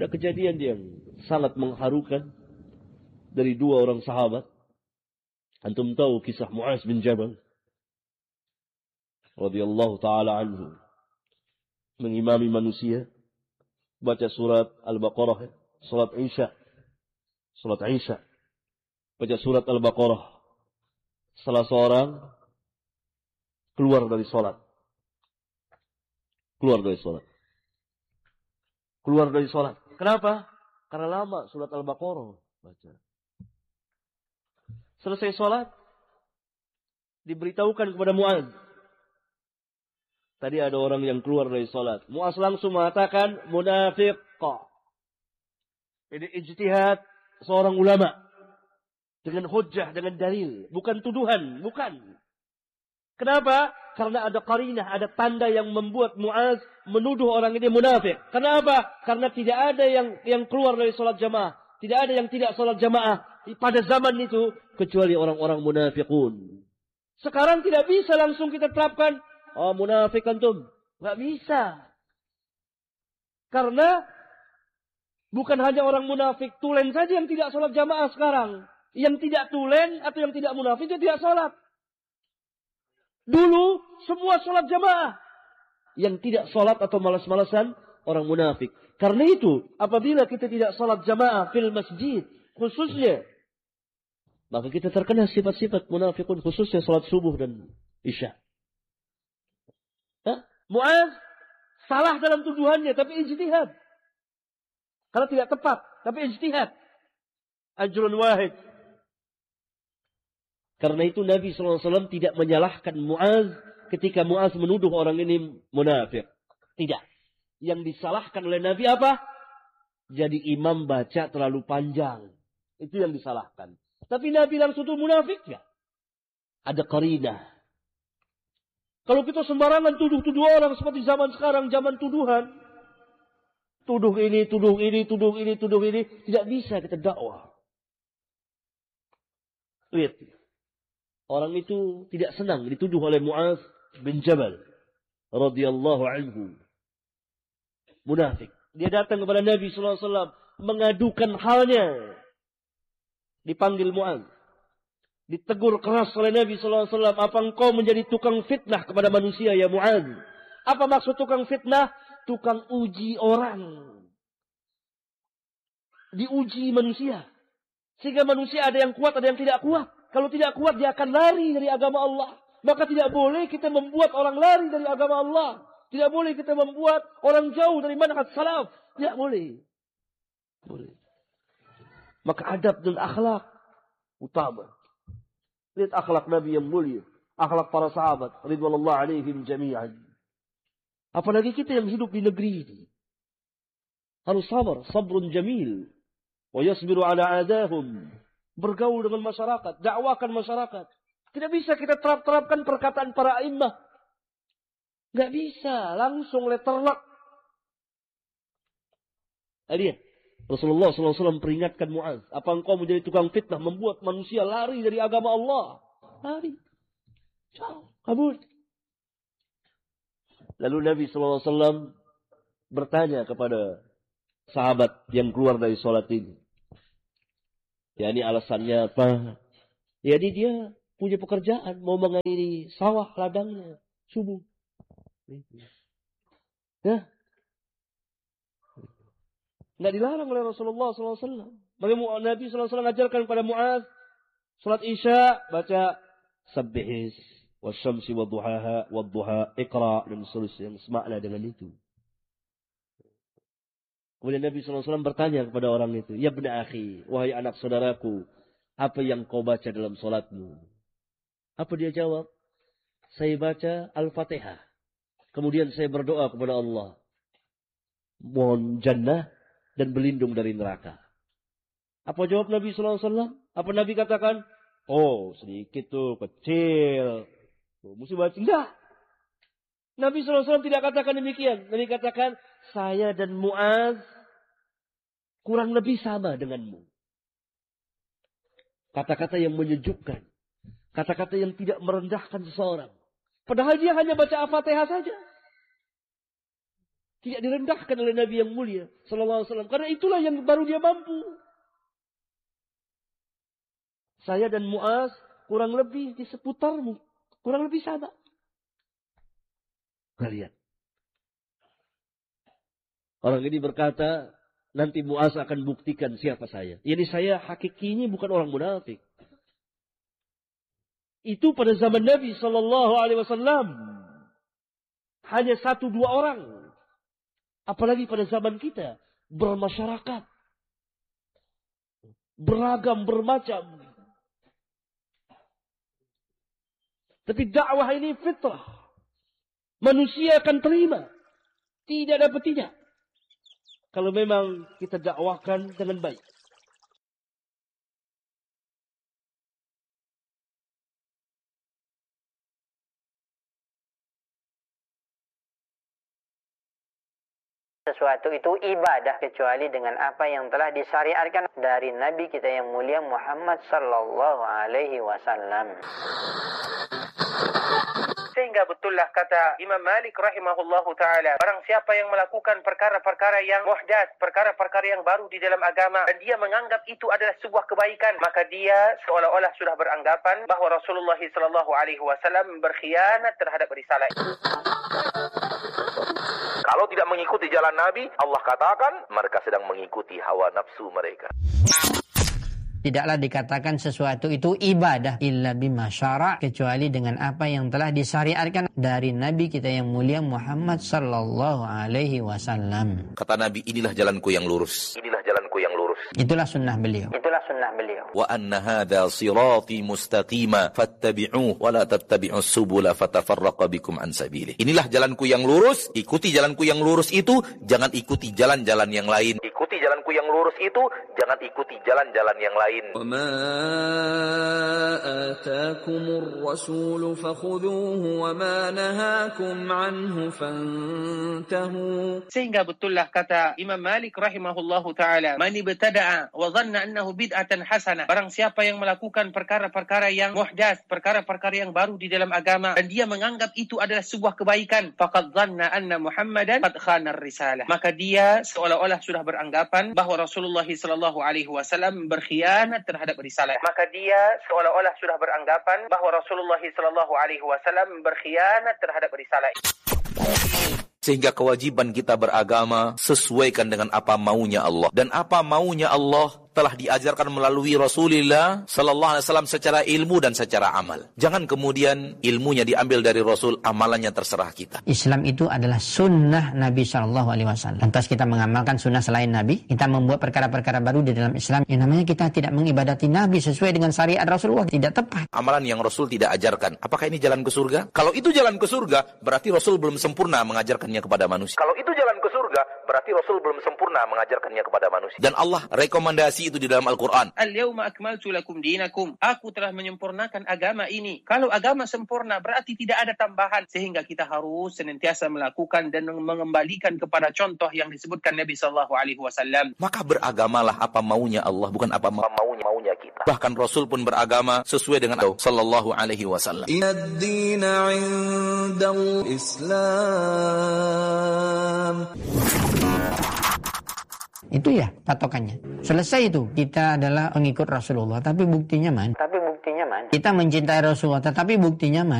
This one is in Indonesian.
ada kejadian yang sangat mengharukan dari dua orang sahabat. Antum tahu kisah Mu'az bin Jabal radhiyallahu taala anhu mengimami manusia baca surat Al-Baqarah, salat Isya, baca surat Al-Baqarah. Salah seorang keluar dari salat. Kenapa? Karena lama surat Al-Baqarah baca. Selesai salat, diberitahukan kepada Mu'az. Tadi ada orang yang keluar dari salat. Mu'az langsung mengatakan munafiq. Ini ijtihad seorang ulama. Dengan hujjah, dengan dalil. Bukan tuduhan, bukan. Kenapa? Karena ada qarinah, ada tanda yang membuat Mu'az menuduh orang ini munafik. Kenapa? Karena tidak ada yang keluar dari salat jamaah. Tidak ada yang tidak salat jamaah pada zaman itu kecuali orang-orang munafiqun. Sekarang tidak bisa langsung kita terapkan, oh munafik antum. Enggak bisa. Karena bukan hanya orang munafik tulen saja yang tidak salat jamaah sekarang. Yang tidak tulen atau yang tidak munafik itu tidak salat. Dulu semua salat jamaah. Yang tidak salat atau malas-malasan orang munafik. Karena itu apabila kita tidak salat jamaah fil masjid khususnya, maka kita terkena sifat-sifat munafikun khususnya salat subuh dan isya. Mu'az salah dalam tuduhannya tapi ijtihad. Karena tidak tepat tapi ijtihad. Ajrun wahid. Karena itu Nabi SAW tidak menyalahkan Mu'az ketika Mu'az menuduh orang ini munafik. Tidak. Yang disalahkan oleh Nabi apa? Jadi imam baca terlalu panjang. Itu yang disalahkan. Tapi Nabi langsung itu munafik ya. Ada qarinah. Kalau kita sembarangan tuduh orang seperti zaman sekarang, zaman tuduhan. Tuduh ini. Tidak bisa kita dakwah. Lihat. Orang itu tidak senang dituduh oleh Mu'az bin Jabal radhiyallahu anhu. Munafik. Dia datang kepada Nabi SAW mengadukan halnya. Dipanggil Mu'az. Ditegur keras oleh Nabi SAW. Apa engkau menjadi tukang fitnah kepada manusia ya Mu'az? Apa maksud tukang fitnah? Tukang uji orang. Diuji manusia. Sehingga manusia ada yang kuat, ada yang tidak kuat. Kalau tidak kuat dia akan lari dari agama Allah. Maka tidak boleh kita membuat orang lari dari agama Allah. Tidak boleh kita membuat orang jauh dari manhaj salaf. Tidak boleh. Maka adab dan akhlak utama. Lihat akhlak Nabi yang mulia. Akhlak para sahabat. Ridwanullah alaihim jami'an. Apalagi kita yang hidup di negeri ini. Harus sabar. Sabrun jamil. Wa yasbiru ala adahum. Bergaul dengan masyarakat. Dakwakan masyarakat. Tidak bisa kita terapkan perkataan para imam. Gak bisa. Langsung letterlock. Lihat. Rasulullah SAW peringatkan Mu'az. Apa engkau menjadi tukang fitnah. Membuat manusia lari dari agama Allah. Lari. Jauh. Kabul. Lalu Nabi SAW bertanya kepada sahabat yang keluar dari sholat ini. Ya ini alasannya apa? Ya ini dia punya pekerjaan. Mau mengairi sawah ladangnya. Subuh. Ya. Nggak dilarang oleh Rasulullah SAW. Maka Nabi SAW ajarkan kepada Mu'az. Salat Isya. Baca. Sabbihis. Wasyamsi wadduhaha. Wadduha. Iqra. Dan seterusnya. Yang semakna dengan itu. Kemudian Nabi SAW bertanya kepada orang itu. Ya bna akhi, wahai anak saudaraku. Apa yang kau baca dalam solatmu? Apa dia jawab? Saya baca Al-Fatihah. Kemudian saya berdoa kepada Allah. Mohon jannah dan berlindung dari neraka. Apa jawab Nabi SAW? Apa Nabi katakan? Oh sedikit tuh, kecil. Mesti baca. Enggak. Nabi SAW tidak katakan demikian. Nabi katakan, saya dan Mu'az kurang lebih sama denganmu. Kata-kata yang menyejukkan. Kata-kata yang tidak merendahkan seseorang. Padahal dia hanya baca Al-Fatihah saja. Tidak direndahkan oleh Nabi yang mulia sallallahu alaihi wasallam. Karena itulah yang baru dia mampu. Saya dan Muaz kurang lebih di seputarmu. Kurang lebih sama. Kalian. Orang ini berkata, nanti Muaz akan buktikan siapa saya. Jadi saya hakikinya bukan orang munafik. Itu pada zaman Nabi sallallahu alaihi wasallam. Hanya 1-2 orang. Apalagi pada zaman kita. Bermasyarakat. Beragam, bermacam. Tapi dakwah ini fitrah. Manusia akan terima. Tidak ada petinya. Kalau memang kita dakwahkan dengan baik. Sesuatu itu ibadah kecuali dengan apa yang telah disyariatkan dari Nabi kita yang mulia Muhammad sallallahu alaihi wasallam. Sehingga betullah kata Imam Malik rahimahullahu ta'ala, barang siapa yang melakukan perkara-perkara yang muhdath, perkara-perkara yang baru di dalam agama, dan dia menganggap itu adalah sebuah kebaikan, maka dia seolah-olah sudah beranggapan bahawa Rasulullah sallallahu alaihi wasallam berkhianat terhadap risalah. Kalau tidak mengikuti jalan Nabi, Allah katakan mereka sedang mengikuti hawa nafsu mereka. Tidaklah dikatakan sesuatu itu ibadah illa bima syara' kecuali dengan apa yang telah disyariatkan dari Nabi kita yang mulia Muhammad sallallahu alaihi wasallam. Kata Nabi, inilah jalanku yang lurus. Inilah jalanku yang lurus. Itulah sunnah beliau. Itulah sunnah beliau. Wa anna hadza sirati mustaqima fattabi'uhu wa la tattabi'us subula fatafarraqa bikum an sabilihi. Inilah jalanku yang lurus, ikuti jalanku yang lurus itu, jangan ikuti jalan-jalan yang lain. Ikuti jalanku yang lurus itu, jangan ikuti jalan-jalan yang lain. وَمَا آتَاكُمُ الرَّسُولُ فَخُذُوهُ وَمَا نَهَاكُمْ عَنْهُ فَانْتَهُوا. Sehingga betullah kata Imam Malik rahimahullahu ta'ala, man ibtada'a wa dhanna annahu bid'atan hasanah. Barang siapa yang melakukan perkara-perkara yang muhdath, perkara-perkara yang baru di dalam agama, dan dia menganggap itu adalah sebuah kebaikan, faqad dhanna anna Muhammadan qad khana ar-risalah. Maka dia seolah-olah sudah beranggapan bahawa Rasulullah sallallahu alaihi wasallam berkhianat terhadap risalah. Maka dia seolah-olah sudah beranggapan bahawa Rasulullah sallallahu alaihi wasallam berkhianat terhadap risalah. Sehingga kewajiban kita beragama sesuaikan dengan apa maunya Allah. Dan apa maunya Allah telah diajarkan melalui Rasulullah sallallahu alaihi wasallam secara ilmu dan secara amal. Jangan kemudian ilmunya diambil dari Rasul, amalannya terserah kita. Islam itu adalah sunnah Nabi sallallahu alaihi wasallam. Lantas kita mengamalkan sunnah selain Nabi, kita membuat perkara-perkara baru di dalam Islam, yang namanya kita tidak mengibadati Nabi sesuai dengan syariat Rasulullah, tidak tepat. Amalan yang Rasul tidak ajarkan, apakah ini jalan ke surga? Kalau itu jalan ke surga, berarti Rasul belum sempurna mengajarkannya kepada manusia. Kalau itu jalan ke surga, berarti Rasul belum sempurna mengajarkannya kepada manusia. Dan Allah rekomendasi itu di dalam Al-Quran. Al-yawma akmaltu lakum dinakum. Aku telah menyempurnakan agama ini. Kalau agama sempurna berarti tidak ada tambahan. Sehingga kita harus senantiasa melakukan dan mengembalikan kepada contoh yang disebutkan Nabi SAW. Maka beragamalah apa maunya Allah, bukan apa maunya kita. Bahkan Rasul pun beragama sesuai dengan Allah sallallahu alaihi wasallam. Inna-d-dina 'indal Islam. Itu ya patokannya. Selesai itu. Kita adalah pengikut Rasulullah. Tapi buktinya mana? Kita mencintai Rasulullah. Tetapi buktinya mana?